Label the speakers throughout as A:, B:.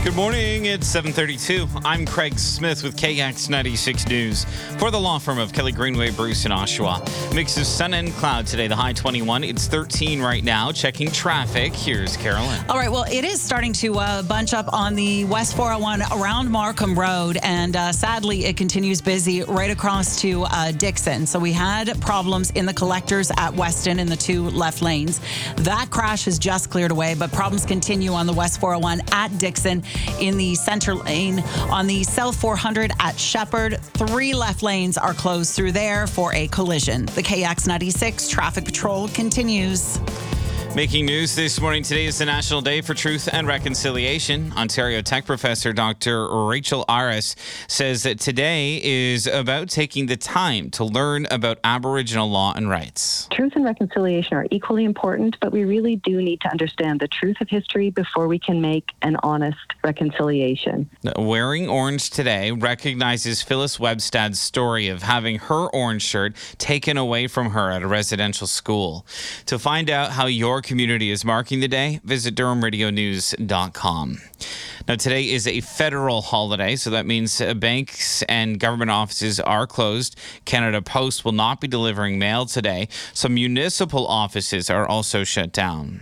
A: Good morning, it's 7:32. I'm Craig Smith with KX 96 News. For the law firm of Kelly Greenway, Bruce in Oshawa. Mix of sun and cloud today, the high 21. It's 13 right now. Checking traffic, here's Carolyn.
B: All right, well, it is starting to bunch up on the West 401 around Markham Road, and sadly, it continues busy right across to Dixon. So we had problems in the collectors at Weston in the two left lanes. That crash has just cleared away, but problems continue on the West 401 at Dixon in the center lane. On the South 400 at Shepherd, 3 left lanes are closed through there for a collision. The KX 96 traffic patrol continues.
A: Making news this morning, today is the National Day for Truth and Reconciliation. Ontario Tech professor Dr. Rachel Aris says that today is about taking the time to learn about Aboriginal law and rights.
C: Truth and reconciliation are equally important, but we really do need to understand the truth of history before we can make an honest reconciliation.
A: Wearing orange today recognizes Phyllis Webstad's story of having her orange shirt taken away from her at a residential school. To find out how your community is marking the day, visit DurhamRadioNews.com. Now, today is a federal holiday, so that means banks and government offices are closed. Canada Post will not be delivering mail today. Some municipal offices are also shut down.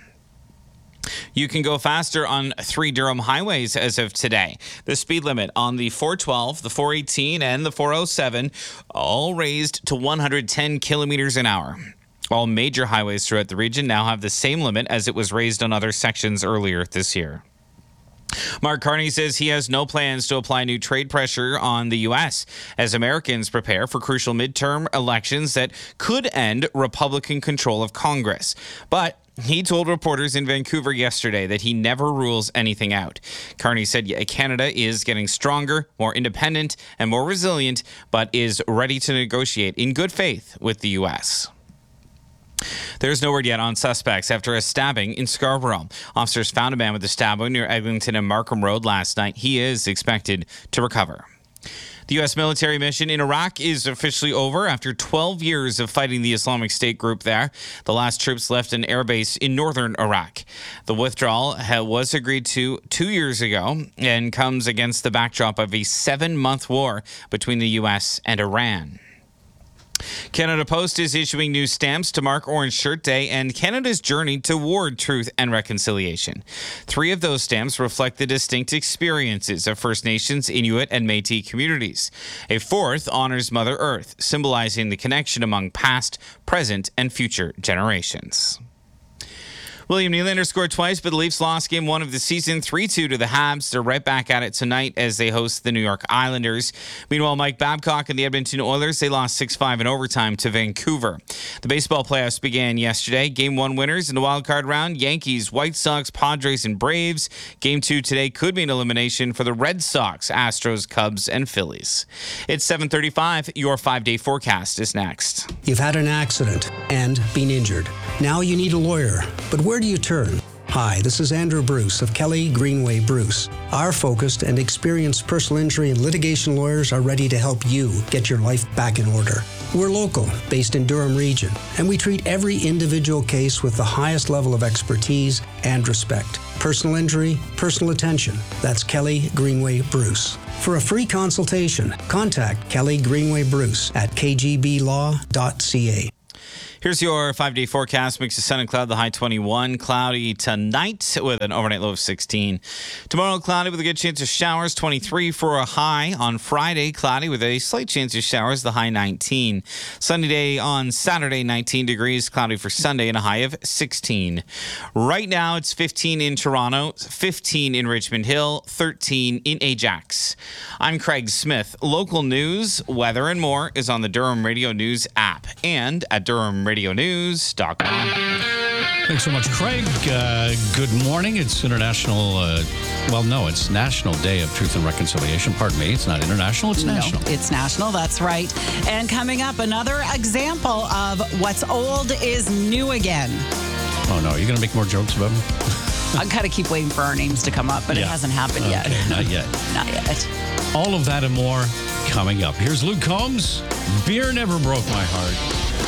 A: You can go faster on 3 Durham highways as of today. The speed limit on the 412, the 418, and the 407 all raised to 110 kilometers an hour. All major highways throughout the region now have the same limit as it was raised on other sections earlier this year. Mark Carney says he has no plans to apply new trade pressure on the U.S. as Americans prepare for crucial midterm elections that could end Republican control of Congress. But he told reporters in Vancouver yesterday that he never rules anything out. Carney said Canada is getting stronger, more independent, and more resilient, but is ready to negotiate in good faith with the U.S. There's no word yet on suspects after a stabbing in Scarborough. Officers found a man with a stab wound near Eglinton and Markham Road last night. He is expected to recover. The U.S. military mission in Iraq is officially over after 12 years of fighting the Islamic State group there. The last troops left an airbase in northern Iraq. The withdrawal was agreed to 2 years ago and comes against the backdrop of a 7-month war between the U.S. and Iran. Canada Post is issuing new stamps to mark Orange Shirt Day and Canada's journey toward truth and reconciliation. 3 of those stamps reflect the distinct experiences of First Nations, Inuit, and Métis communities. A 4th honors Mother Earth, symbolizing the connection among past, present, and future generations. William Nylander scored twice, but the Leafs lost Game 1 of the season 3-2 to the Habs. They're right back at it tonight as they host the New York Islanders. Meanwhile, Mike Babcock and the Edmonton Oilers, they lost 6-5 in overtime to Vancouver. The baseball playoffs began yesterday. Game 1 winners in the wildcard round, Yankees, White Sox, Padres, and Braves. Game 2 today could be an elimination for the Red Sox, Astros, Cubs, and Phillies. It's 7:35. Your 5-day forecast is next.
D: You've had an accident and been injured. Now you need a lawyer, but where do you turn? Hi, this is Andrew Bruce of Kelly Greenway Bruce. Our focused and experienced personal injury and litigation lawyers are ready to help you get your life back in order. We're local, based in Durham region, and we treat every individual case with the highest level of expertise and respect. Personal injury, personal attention. That's Kelly Greenway Bruce. For a free consultation, contact Kelly Greenway Bruce at kgblaw.ca.
A: Here's your 5-day forecast. Mix of sun and cloud, the high 21. Cloudy tonight with an overnight low of 16. Tomorrow, cloudy with a good chance of showers, 23 for a high. On Friday, cloudy with a slight chance of showers, the high 19. Sunny day on Saturday, 19 degrees. Cloudy for Sunday and a high of 16. Right now, it's 15 in Toronto, 15 in Richmond Hill, 13 in Ajax. I'm Craig Smith. Local news, weather, and more is on the Durham Radio News app and at DurhamRadioNews.com.
E: Thanks so much, Craig. Good morning. It's it's National Day of Truth and Reconciliation. Pardon me. It's not international. It's national.
B: No, it's national. That's right. And coming up, another example of what's old is new again.
E: Oh, no. You're going to make more jokes about me?
B: I kind of keep waiting for our names to come up, but it hasn't happened yet.
E: Not yet.
B: Not yet.
E: All of that and more coming up. Here's Luke Combs. Beer never broke my heart.